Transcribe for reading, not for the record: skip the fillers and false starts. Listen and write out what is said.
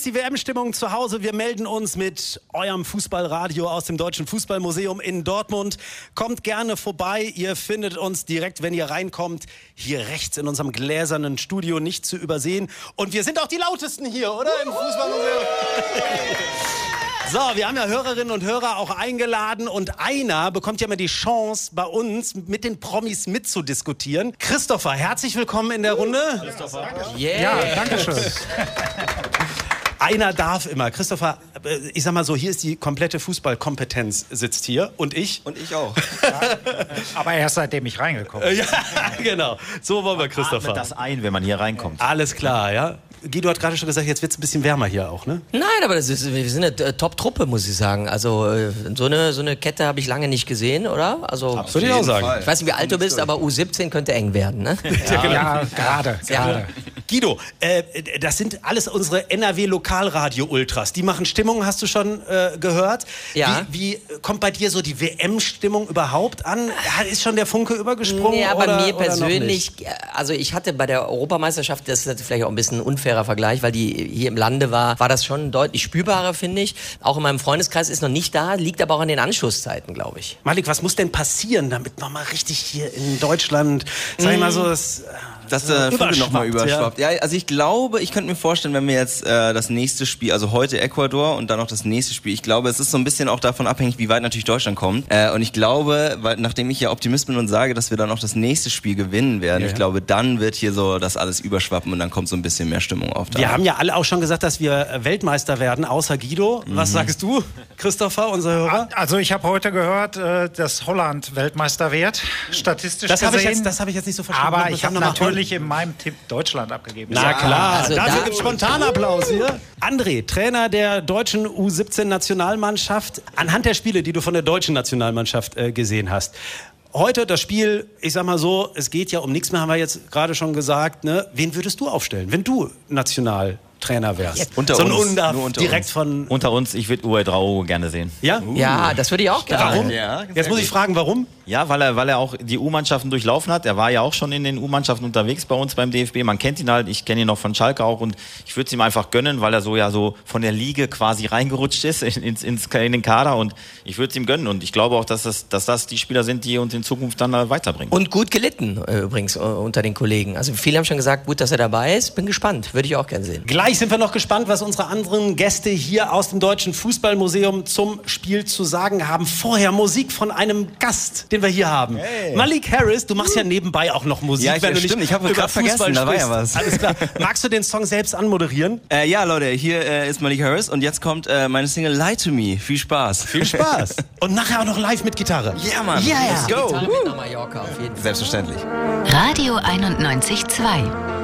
ist die WM-Stimmung zu Hause. Wir melden uns mit eurem Fußballradio aus dem Deutschen Fußballmuseum in Dortmund. Kommt gerne vorbei. Ihr findet uns direkt, wenn ihr reinkommt, hier rechts in unserem gläsernen Studio, nicht zu übersehen. Und wir sind auch die lautesten hier, oder? Im Fußballmuseum. So, wir haben ja Hörerinnen und Hörer auch eingeladen und einer bekommt ja immer die Chance, bei uns mit den Promis mitzudiskutieren. Christopher, herzlich willkommen in der Runde. Christopher. Yeah. Ja, danke schön. Einer darf immer. Christopher, ich sag mal so, hier ist die komplette Fußballkompetenz, sitzt hier. Und ich? Und ich auch. Ja, aber erst seitdem ich reingekommen bin. Ja, genau. So wollen wir, Christopher. Atmet das ein, wenn man hier reinkommt. Alles klar, ja. Guido hat gerade schon gesagt, jetzt wird es ein bisschen wärmer hier auch, ne? Nein, aber wir sind eine Top-Truppe, muss ich sagen. Also so eine Kette habe ich lange nicht gesehen, oder? Also würde ich auch sagen. Ich weiß nicht, wie alt du bist, aber U17 könnte eng werden, ne? Ja, gerade. Guido, das sind alles unsere NRW-Lokalradio-Ultras. Die machen Stimmung, hast du schon gehört. Ja. Wie kommt bei dir so die WM-Stimmung überhaupt an? Ist schon der Funke übergesprungen? Ja, bei mir oder persönlich, also ich hatte bei der Europameisterschaft, das ist vielleicht auch ein bisschen ein unfairer Vergleich, weil die hier im Lande war das schon deutlich spürbarer, finde ich. Auch in meinem Freundeskreis ist noch nicht da, liegt aber auch an den Anschlusszeiten, glaube ich. Malik, was muss denn passieren, damit nochmal richtig hier in Deutschland, sag ich mal so, dass der Funke nochmal überschwappt. Ja, also ich glaube, ich könnte mir vorstellen, wenn wir jetzt das nächste Spiel, also heute Ecuador und dann noch das nächste Spiel, ich glaube, es ist so ein bisschen auch davon abhängig, wie weit natürlich Deutschland kommt. Und ich glaube, weil, nachdem ich ja Optimist bin und sage, dass wir dann auch das nächste Spiel gewinnen werden, ich glaube, dann wird hier so das alles überschwappen und dann kommt so ein bisschen mehr Stimmung auf. Wir haben ja alle auch schon gesagt, dass wir Weltmeister werden, außer Guido. Was sagst du, Christopher, unser Hörer? Also ich habe heute gehört, dass Holland Weltmeister wird, statistisch gesehen. Das habe ich jetzt nicht so verstanden. Aber ich habe natürlich in meinem Tipp Deutschland abgegeben. Na klar, also dafür gibt es Spontanapplaus hier. André, Trainer der deutschen U17-Nationalmannschaft. Anhand der Spiele, die du von der deutschen Nationalmannschaft gesehen hast. Heute das Spiel, ich sag mal so, es geht ja um nichts mehr, haben wir jetzt gerade schon gesagt. Ne? Wen würdest du aufstellen, wenn du Nationaltrainer wärst? Unter so uns. Direkt von... Unter uns, ich würde Uwe Drau gerne sehen. Ja? Ja, das würde ich auch gerne. Warum? Ja, jetzt muss ich fragen, warum? Ja, weil er auch die U-Mannschaften durchlaufen hat. Er war ja auch schon in den U-Mannschaften unterwegs bei uns beim DFB. Man kennt ihn halt, ich kenne ihn noch von Schalke auch und ich würde es ihm einfach gönnen, weil er so von der Liga quasi reingerutscht ist in den Kader und ich würde es ihm gönnen und ich glaube auch, dass das die Spieler sind, die uns in Zukunft dann weiterbringen. Und gut gelitten übrigens unter den Kollegen. Also viele haben schon gesagt, gut, dass er dabei ist. Bin gespannt, würde ich auch gerne sehen. Gleich sind wir noch gespannt, was unsere anderen Gäste hier aus dem Deutschen Fußballmuseum zum Spiel zu sagen haben. Vorher Musik von einem Gast, den wir hier haben. Hey. Malik Harris, du machst ja nebenbei auch noch Musik. Ja, stimmt, ich habe gerade vergessen, da war ja was. Alles klar. Magst du den Song selbst anmoderieren? Ja, Leute, hier ist Malik Harris und jetzt kommt meine Single Lie to Me. Viel Spaß. Viel Spaß. Und nachher auch noch live mit Gitarre. Ja, Mann. Yeah. Let's go. Gitarre mit nach Mallorca auf jeden Fall. Selbstverständlich. Radio 91.2